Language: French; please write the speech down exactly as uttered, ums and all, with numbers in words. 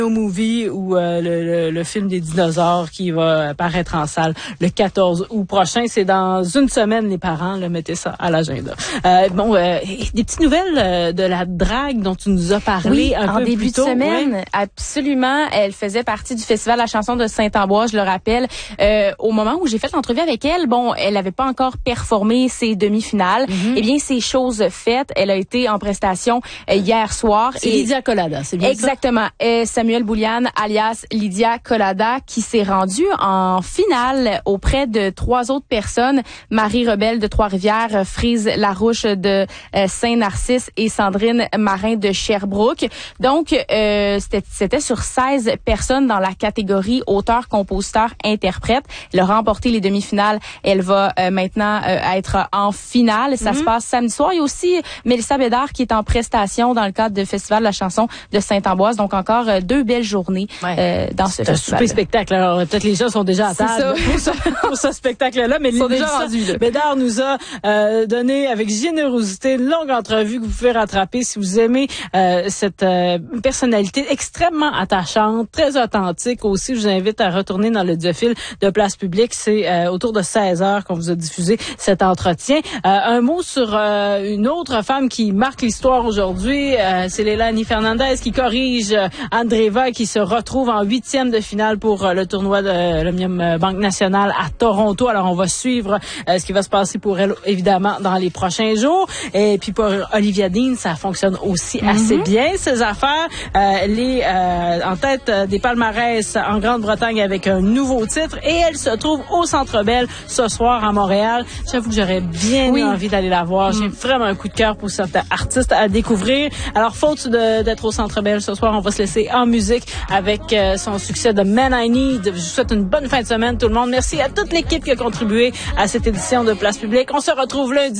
au movie ou euh, le, le, le film des dinosaures qui va apparaître en salle le quatorze août prochain. C'est dans une semaine, les parents, là, mettez ça à l'agenda. Euh, bon, euh, des petites nouvelles euh, de la drague dont tu nous as parlé oui, un en peu début plus tôt. de semaine, Ouais. absolument. Elle faisait partie du Festival de la chanson de Saint-Ambroise, je le rappelle. Euh, au moment où j'ai fait l'entrevue avec elle, bon, elle n'avait pas encore performé ses demi-finales. Mm-hmm. Eh bien, c'est chose faite. Elle a été en prestation euh, hier soir. C'est et Lydia Collada, c'est bien exactement. ça? Et Samuel Bouliane, alias Lydia Collada, qui s'est rendue en finale auprès de trois autres personnes, Marie Rebelle de Trois-Rivières, Frise Larouche de euh, Saint-Narcisse et Sandrine Marin de Sherbrooke. Donc, euh, c'était, c'était sur seize personnes dans la catégorie auteur, compositeur, interprète. Elle a remporté les demi-finales. Elle va euh, maintenant euh, être en finale. Ça mm-hmm. se passe samedi soir. Il y a aussi Mélissa Bédard qui est en prestation dans le cadre du Festival de la chanson de Saint-Ambroise. Donc, encore euh, deux belles journées ouais. euh, dans ce c'est festival. C'est un super spectacle. Alors, peut-être les gens sont déjà à table pour ce, pour ce spectacle-là. Mais Ils sont déjà rendus, là. Bédard nous a euh, donné avec générosité une longue entrevue que vous pouvez rattraper si vous aimez euh, cette euh, personnalité extrêmement attachante, très authentique aussi. Je vous invite à retourner dans le Diophile de Place Publique. C'est euh, autour de seize heures qu'on vous a diffusé cet entretien. Euh, un mot sur euh, une autre femme qui marque l'histoire aujourd'hui. Euh, c'est Leilani Fernandez qui corrige euh, Andreeva qui se retrouve en huitième de finale pour euh, le tournoi de l'Omnium Banque Nationale à Toronto. Alors, on va suivre euh, ce qui va se passer pour elle, évidemment, dans les prochains jours. Et puis, pour Olivia Dean, ça fonctionne aussi mm-hmm. assez bien, ces affaires. Euh, elle est euh, en tête euh, des palmarès en Grande-Bretagne avec un nouveau titre et elle se trouve au Centre Bell ce soir à Montréal. J'avoue que j'aurais bien oui. envie d'aller la voir. Mm. J'ai vraiment un coup de cœur pour cette artiste à découvrir. Alors, faute de, d'être au Centre Bell ce soir, on va se laisser en musique avec euh, son succès de Man I Need. Je vous souhaite une bonne fin de semaine, tout le monde. Merci à toute l'équipe qui a contribué à cette édition de Place Publique. On se retrouve lundi.